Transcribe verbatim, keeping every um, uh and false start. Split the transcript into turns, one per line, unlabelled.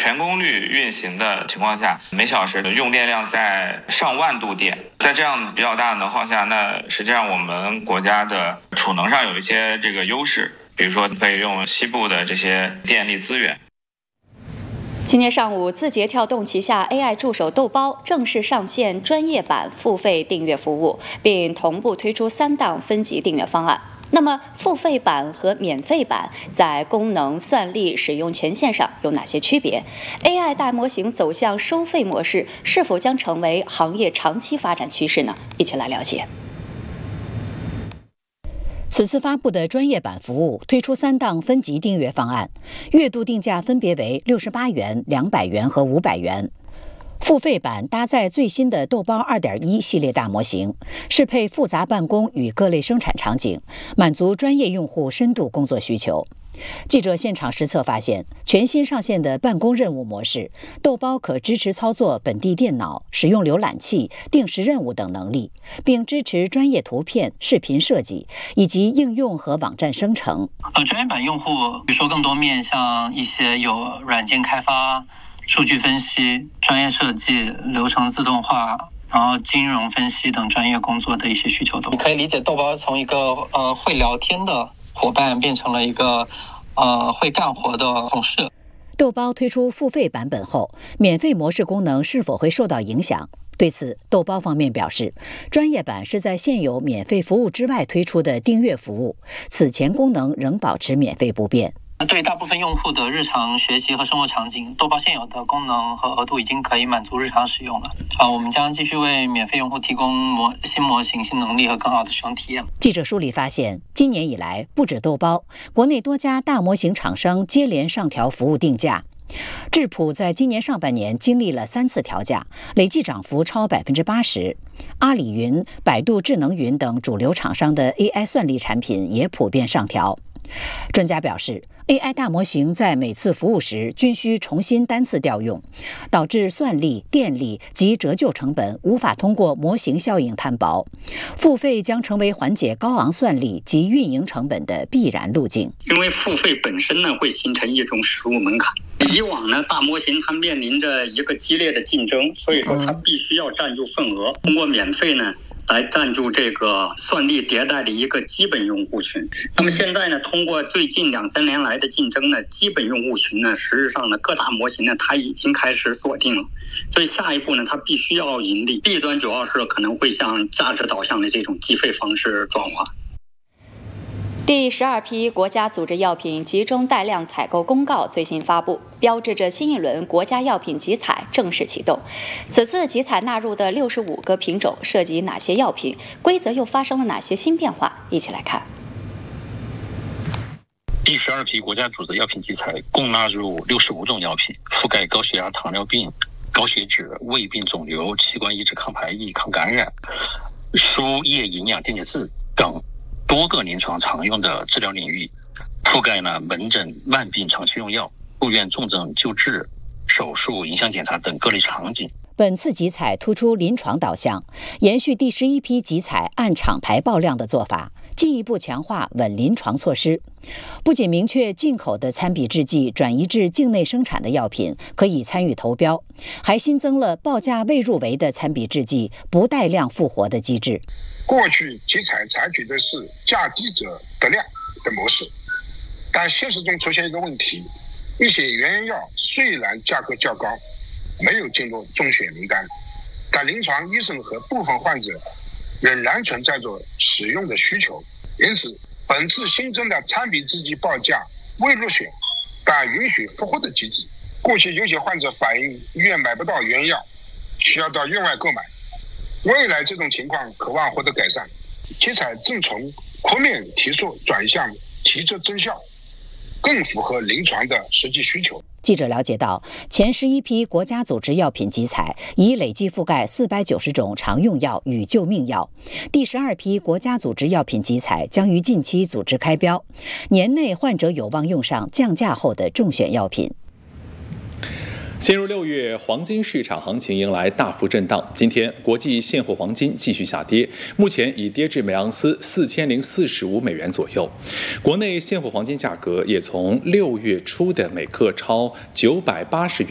全功率运行的情况下，每小时的用电量在上万度电。在这样比较大的能耗下，那实际上我们国家的储能上有一些这个优势，比如说可以用西部的这些电力资源。
今天上午，字节跳动旗下 A I 助手豆包正式上线专业版付费订阅服务，并同步推出三档分级订阅方案。那么，付费版和免费版在功能、算力、使用权限上有哪些区别 ？A I 大模型走向收费模式，是否将成为行业长期发展趋势呢？一起来了解。
此次发布的专业版服务推出三档分级订阅方案，月度定价分别为六十八元、两百元和五百元。付费版搭载最新的豆包 二点一 系列大模型，适配复杂办公与各类生产场景，满足专业用户深度工作需求。记者现场实测发现，全新上线的办公任务模式，豆包可支持操作本地电脑、使用浏览器、定时任务等能力，并支持专业图片、视频设计以及应用和网站生成。
呃，专业版用户比如说更多面向一些有软件开发、数据分析、专业设计、流程自动化，然后金融分析等专业工作的一些需求都。你可以理解豆包从一个呃会聊天的伙伴变成了一个呃会干活的同事。
豆包推出付费版本后，免费模式功能是否会受到影响？对此，豆包方面表示，专业版是在现有免费服务之外推出的订阅服务，此前功能仍保持免费不变。
对大部分用户的日常学习和生活场景，豆包现有的功能和额度已经可以满足日常使用了。啊，我们将继续为免费用户提供模新模型、新能力和更好的使用体验。
记者梳理发现，今年以来，不止豆包，国内多家大模型厂商接连上调服务定价。智谱在今年上半年经历了三次调价，累计涨幅超百分之八十。阿里云、百度智能云等主流厂商的 A I 算力产品也普遍上调。专家表示， A I 大模型在每次服务时均需重新单次调用，导致算力、电力及折旧成本无法通过模型效应摊薄。付费将成为缓解高昂算力及运营成本的必然路径。
因为付费本身呢，会形成一种实物门槛。以往呢，大模型它面临着一个激烈的竞争，所以说它必须要占住份额，通过免费呢来占住这个算力迭代的一个基本用户群。那么现在呢，通过最近两三年来的竞争呢，基本用户群呢，实际上呢，各大模型呢，它已经开始锁定了。所以下一步呢，它必须要盈利。弊端主要是可能会向价值导向的这种计费方式转化。
第十二批国家组织药品集中带量采购公告最新发布，标志着新一轮国家药品集采正式启动。此次集采纳入的六十五个品种涉及哪些药品？规则又发生了哪些新变化？一起来看。
第十二批国家组织药品集采共纳入六十五种药品，覆盖高血压、糖尿病、高血脂、胃病、肿瘤、器官移植、抗排异、抗感染、输液营养电解质等多个临床常用的治疗领域，覆盖了门诊慢病长期用药、住院重症救治、手术、影像检查等各类场景。
本次集采突出临床导向，延续第十一批集采按厂牌报量的做法，进一步强化稳临床措施。不仅明确进口的参比制剂转移至境内生产的药品可以参与投标，还新增了报价未入围的参比制剂不带量复活的机制。
过去集采采取的是价低者得量的模式，但现实中出现一个问题，一些原药虽然价格较高，没有进入中选名单，但临床医生和部分患者仍然存在着使用的需求。因此，本次新增的参比制剂报价未入选但允许复活的机制。过去有些患者反映医院买不到原药，需要到院外购买，未来这种情况渴望获得改善。集采正从扩面提速转向提质增效，更符合临床的实际需求。
记者了解到，前十一批国家组织药品集采已累计覆盖四百九十种常用药与救命药。第十二批国家组织药品集采将于近期组织开标，年内患者有望用上降价后的中选药品。
进入六月，黄金市场行情迎来大幅震荡。今天，国际现货黄金继续下跌，目前已跌至每盎司四千零四十五美元左右。国内现货黄金价格也从六月初的每克超九百八十元